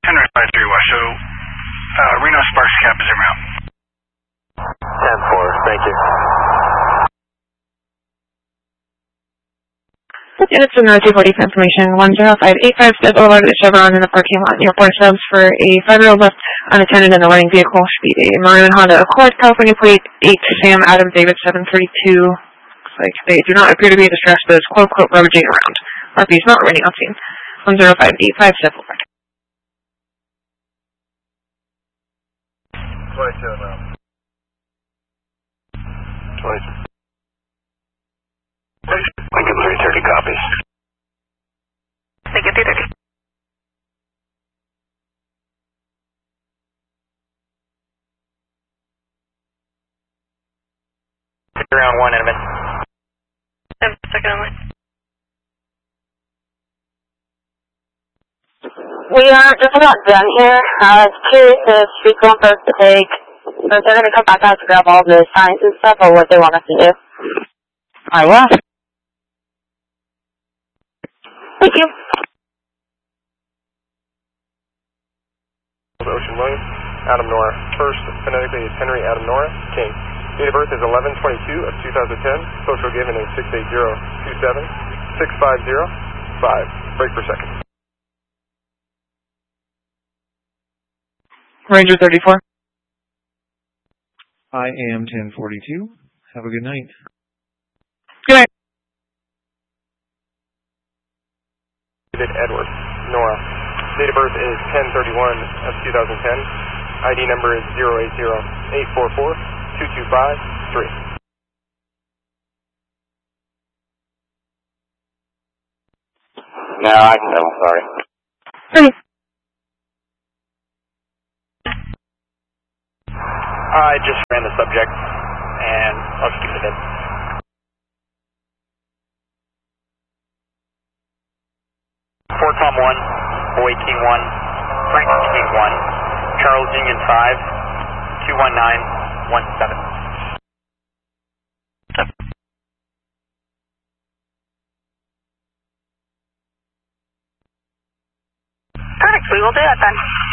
Henry 53 West, so Reno Sparks cap is around. 10-4, thank you. Units in 240 information 10585 step over to the Chevron in the parking lot near Port Subs for a 5-year-old left unattended in the running vehicle. Should be a Maroon Honda Accord, California plate 8 Sam Adam David 732. Looks like they do not appear to be distressed, but is quote unquote rummaging around. RP is not running on scene. 10585 step over. 27 now. 27. Lincoln 330 copies. Lincoln 330. Round 1, Edmund. 7-second only. We are just about done here. Curious if she's going first to take, or if they're going to come back out to grab all the signs and stuff, or what they want us to do. I will. Thank you. Ocean Williams, Adam Nora. First, phonetically is Henry Adam Nora, King. Date of birth is 11/22 of 2010. Social given is 68027 6505. Break per second. Ranger 34. I am 1042. Have a good night. Good night. David Edward, Nora. Date of birth is 10/31 of 2010. ID number is 080-844-2253. No, I can go, sorry. I just ran the subject, and I'll just keep it in. Fort Tom 1, Boy King 1, Franklin King 1, Charles Union 5, 21917. Perfect, we will do that then.